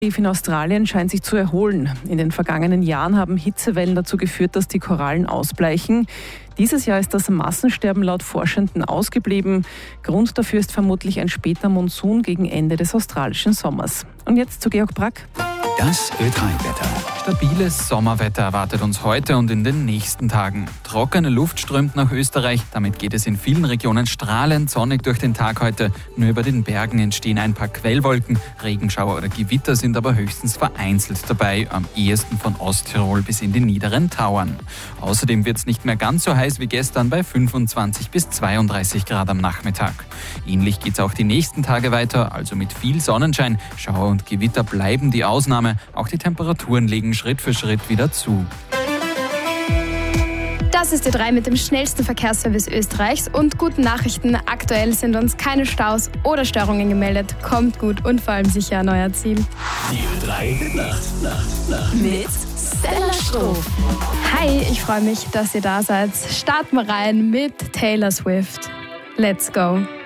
In Australien scheint sich zu erholen. In den vergangenen Jahren haben Hitzewellen dazu geführt, dass die Korallen ausbleichen. Dieses Jahr ist das Massensterben laut Forschenden ausgeblieben. Grund dafür ist vermutlich ein später Monsun gegen Ende des australischen Sommers. Und jetzt zu Georg Brack. Das Ö3-Wetter. Stabiles Sommerwetter erwartet uns heute und in den nächsten Tagen. Trockene Luft strömt nach Österreich. Damit geht es in vielen Regionen strahlend sonnig durch den Tag heute. Nur über den Bergen entstehen ein paar Quellwolken. Regenschauer oder Gewitter sind aber höchstens vereinzelt dabei. Am ehesten von Osttirol bis in die niederen Tauern. Außerdem wird es nicht mehr ganz so heiß wie gestern bei 25 bis 32 Grad am Nachmittag. Ähnlich geht es auch die nächsten Tage weiter, also mit viel Sonnenschein. Schauer und Gewitter bleiben die Ausnahme. Auch die Temperaturen legen Schritt für Schritt wieder zu. Das ist Ö3 mit dem schnellsten Verkehrsservice Österreichs und guten Nachrichten. Aktuell sind uns keine Staus oder Störungen gemeldet. Kommt gut und vor allem sicher an euer Ziel. Die Ö3 Nacht. Mit Stella Stroh. Hi, ich freue mich, dass ihr da seid. Starten wir rein mit Taylor Swift. Let's go.